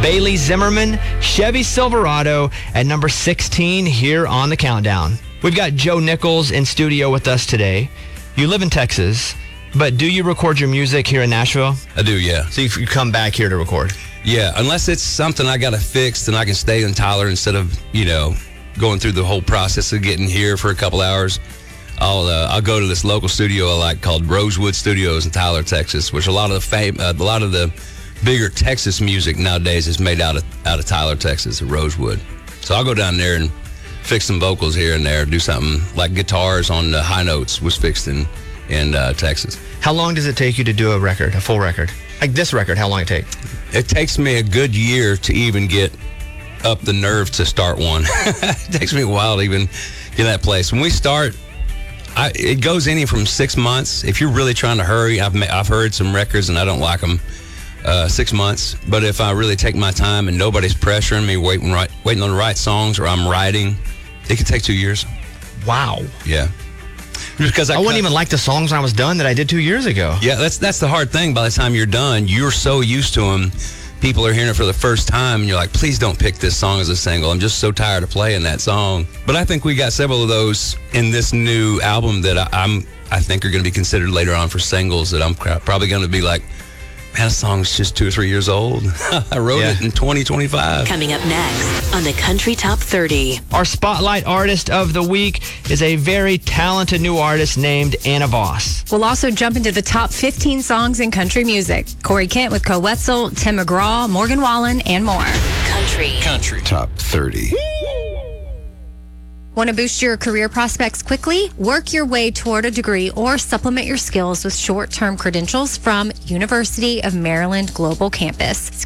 Bailey Zimmerman, Chevy Silverado at number 16 here on the countdown. We've got Joe Nichols in studio with us today. You live in Texas, but do you record your music here in Nashville? I do, yeah. So you come back here to record? Yeah, unless it's something I got to fix, then I can stay in Tyler instead of, going through the whole process of getting here for a couple hours. I'll go to this local studio I like called Rosewood Studios in Tyler, Texas, which a lot of the bigger Texas music nowadays is made out of Tyler, Texas, at Rosewood. So I'll go down there and fix some vocals here and there, do something like guitars on the high notes was fixed in Texas. How long does it take you to do a full record? Like this record, how long it take? It takes me a good year to even get up the nerve to start one. It takes me a while to even get in that place. When we start, it goes any from 6 months. If you're really trying to hurry, I've heard some records and I don't like them. 6 months, but if I really take my time and nobody's pressuring me, waiting on the right songs, or I'm writing, it could take 2 years. Wow. Yeah. Because I wouldn't even like the songs when I was done that I did 2 years ago. Yeah, that's the hard thing. By the time you're done, you're so used to them. People are hearing it for the first time, and you're like, please don't pick this song as a single. I'm just so tired of playing that song. But I think we got several of those in this new album that I think are going to be considered later on for singles that I'm probably going to be like, man, this song's just 2 or 3 years old. I wrote it in 2025. Coming up next on the Country Top 30. Our Spotlight Artist of the Week is a very talented new artist named Anna Voss. We'll also jump into the top 15 songs in country music. Corey Kent with Co Wetzel, Tim McGraw, Morgan Wallen, and more. Country Top 30. Want to boost your career prospects quickly? Work your way toward a degree or supplement your skills with short-term credentials from University of Maryland Global Campus.